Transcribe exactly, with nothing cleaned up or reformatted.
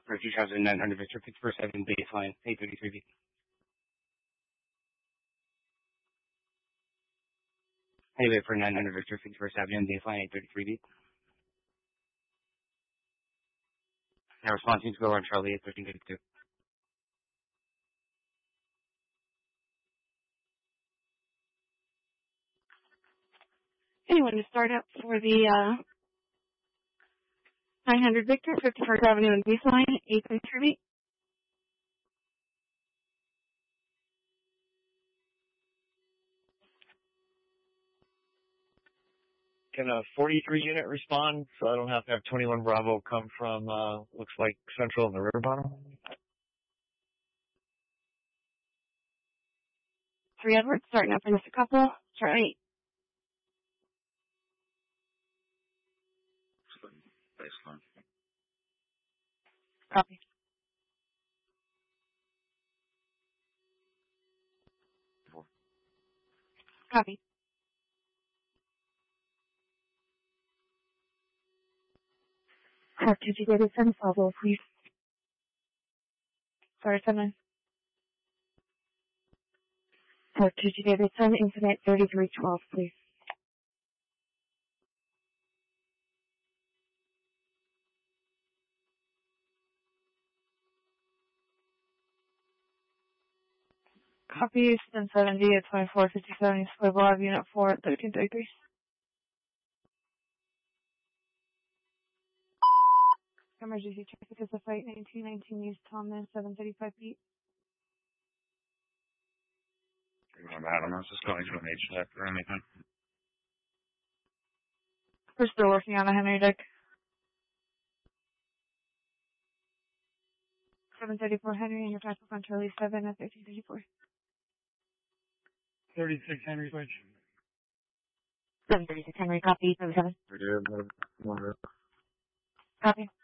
For two thousand nine hundred Victor, Pittsburgh seven, baseline, eight thirty-three feet. Highway for nine hundred Victor, Pittsburgh seven, baseline, eight thirty-three feet. Now responding to go on Charlie at thirteen fifty-two. Anyone to start up for the uh, nine hundred Victor, fifty-first Avenue and baseline, eight thirty-three feet. Can a forty-three unit respond so I don't have to have twenty-one Bravo come from, uh, looks like Central and the river bottom? three Edwards, starting up in just a couple. Charlie. Baseline. Copy. Four. Copy. Clark, did you get a send follow, please? Sorry, seven. Clark, did you get a send incident thirty-three twelve, please? Copy, Stem seventy at twenty-four fifty-seven, Swivel Ave, Unit four at thirteen thirty-three. Emergency traffic is a flight nineteen nineteen East Thomas, seven thirty-five feet. I don't know, just going to an H deck or anything. We're still working on a Henry deck. seven thirty-four Henry and your traffic on Charlie seven at thirteen thirty-four. thirty-six Henry switch. seven thirty-six Henry, copy, seven seven. We did, one. Copy.